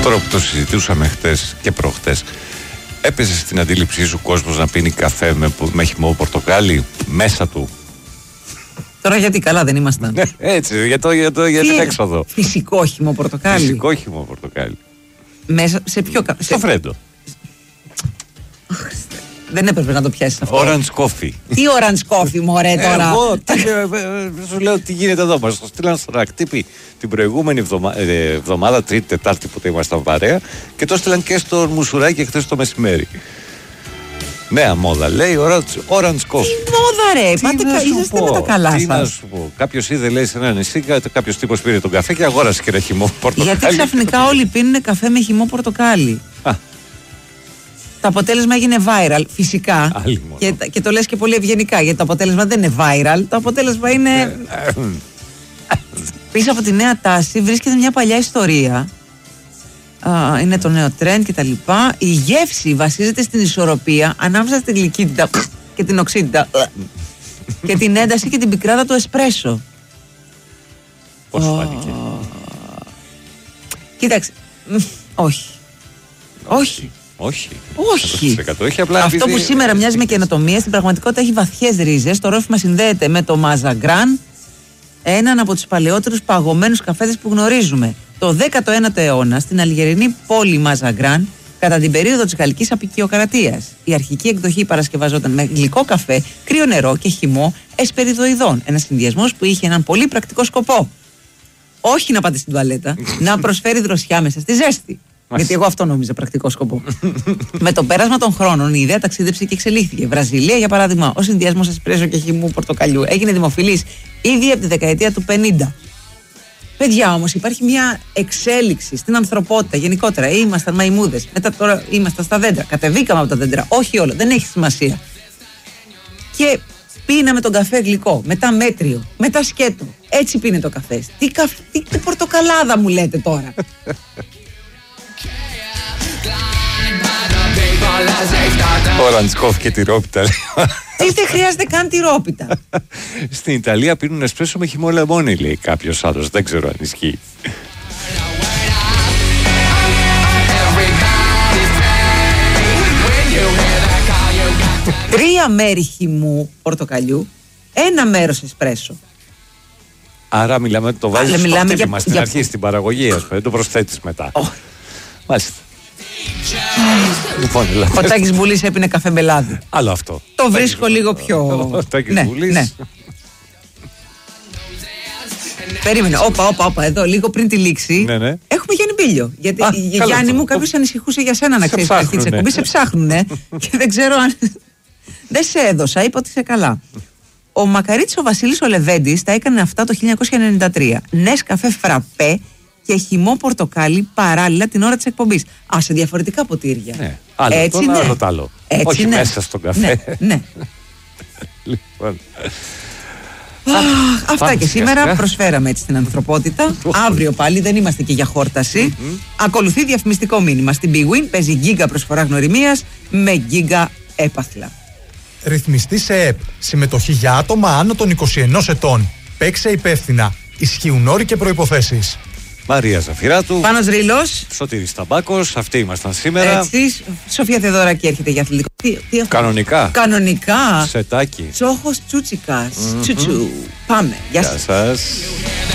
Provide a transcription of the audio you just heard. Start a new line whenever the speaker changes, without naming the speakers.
Τώρα που το συζητούσαμε χτες και προχτές, έπαιζε στην αντίληψή σου κόσμος να πίνει καφέ με χυμό πορτοκάλι μέσα του?
Τώρα γιατί καλά δεν ήμασταν?
Έτσι, για την έξοδο.
Φυσικό χυμό πορτοκάλι.
Φυσικό χυμό πορτοκάλι.
Μέσα σε ποιο καφέ?
Στο φρέντο.
Δεν έπρεπε να το πιάσεις αυτό.
Orange coffee.
Τι orange coffee, μωρέ, τώρα?
Εγώ σου λέω τι γίνεται εδώ. Μας το στείλαν στον Ρακτύπη την προηγούμενη εβδομάδα, Τρίτη, Τετάρτη που ήμασταν παρέα, και το στείλαν και στο Μουσουράκι χθες το μεσημέρι. Νέα μόδα, λέει orange coffee.
Τι μόδα, ρε, είσαστε με τα καλά σας.
Τι να σου πω. Κάποιος είδε, λέει, σε ένα νησί, κάποιος τύπος πήρε τον καφέ και αγόρασε και ένα χυμό πορτοκάλι.
Γιατί ξαφνικά όλοι πίνουν καφέ με χυμό πορτοκάλι? Το αποτέλεσμα έγινε viral, φυσικά. Και το λες και πολύ ευγενικά, γιατί το αποτέλεσμα δεν είναι viral. Το αποτέλεσμα είναι... Πίσω από τη νέα τάση βρίσκεται μια παλιά ιστορία. Είναι το νέο trend και τα λοιπά. Η γεύση βασίζεται στην ισορροπία ανάμεσα στην γλυκύτητα και την οξύτητα και την ένταση και την πικράδα του εσπρέσο.
Πώς φάνηκε?
Κοίταξε, όχι. Αυτό που σήμερα μοιάζει με καινοτομία, στην πραγματικότητα έχει βαθιές ρίζες. Το ρόφημα συνδέεται με το Μαζαγκράν, έναν από τους παλαιότερους παγωμένους καφέδες που γνωρίζουμε. Το 19ο αιώνα, στην αλγερινή πόλη Μαζαγκράν, κατά την περίοδο της γαλλικής αποικιοκρατίας, η αρχική εκδοχή παρασκευαζόταν με γλυκό καφέ, κρύο νερό και χυμό εσπεριδοειδών. Ένας συνδυασμός που είχε έναν πολύ πρακτικό σκοπό. Όχι να πάτε στην τουαλέτα, να προσφέρει δροσιά μέσα στη ζέστη. Γιατί εγώ αυτό νόμιζα πρακτικό σκοπό. Με το πέρασμα των χρόνων η ιδέα ταξίδεψε και εξελίχθηκε. Βραζιλία, για παράδειγμα, ο συνδυασμός εσπρέσο και χυμού πορτοκαλιού έγινε δημοφιλής ήδη από τη δεκαετία του 50. Παιδιά, όμως, υπάρχει μια εξέλιξη στην ανθρωπότητα γενικότερα. Ήμασταν μαϊμούδες, μετά τώρα ήμασταν στα δέντρα. Κατεβήκαμε από τα δέντρα. Όχι όλο, δεν έχει σημασία. Και πίναμε τον καφέ γλυκό, μετά μέτριο, μετά σκέτο. Έτσι πίνει το καφέ. Τι πορτοκαλάδα μου λέτε τώρα?
Orange coffee και τυρόπιτα.
Δεν χρειάζεται καν τυρόπιτα.
Στην Ιταλία πίνουν εσπρέσο με χυμό λεμόνι, λέει κάποιος άλλος. Δεν ξέρω αν ισχύει.
Τρία μέρη χυμού πορτοκαλιού, ένα μέρος εσπρέσο.
Άρα μιλάμε, το βάζεις στο χτύπημα στην αρχή, στην παραγωγή, ας πούμε, το προσθέτεις μετά. Μάλιστα. Λοιπόν,
ο Τάκης Μπουλής έπινε καφέ με λάδι.
Άλλο αυτό.
Το βρίσκω λίγο πιο...
Ο Τάκης Μπουλής.
Περίμενε, όπα, εδώ λίγο πριν τη λήξη. Έχουμε Γιάννη Μπίλιο. Γιατί Γιάννη μου, κάποιος ανησυχούσε για σένα να ξέρεις αρχή της εκπομπής. Σε ψάχνουνε. Και δεν ξέρω αν... Δεν σε έδωσα, είπα ότι είσαι καλά. Ο Μακαρίτης ο Βασίλης ο Λεβέντης τα έκανε αυτά το 1993. Νες καφέ φραπέ και χυμό πορτοκάλι παράλληλα την ώρα της εκπομπής. Σε διαφορετικά ποτήρια.
Ναι, άλλο
έτσι
το, άλλο το άλλο. Όχι μέσα στον καφέ.
Ναι.
Λοιπόν.
Αυτά και σήμερα προσφέραμε έτσι την ανθρωπότητα. Αύριο πάλι δεν είμαστε και για χόρταση. Ακολουθεί διαφημιστικό μήνυμα. Στην Big Win παίζει γίγκα προσφορά γνωριμίας με γίγκα έπαθλα.
Ρυθμιστή σε ΕΠ. Συμμετοχή για άτομα άνω των 21 ετών. Παίξε υπεύθυνα. Ισχύουν όροι και προϋποθέσεις.
Μαρία Ζαφυράτου.
Πάνος Ρήλος.
Σωτήρης Ταμπάκος. Αυτοί ήμασταν σήμερα.
Έτσι. Σοφία Θεοδωράκη έρχεται για αθλητικό.
Κανονικά. Σετάκι.
Τσόχος Τσούτσικας. Τσουτσου. Πάμε. Γεια σας.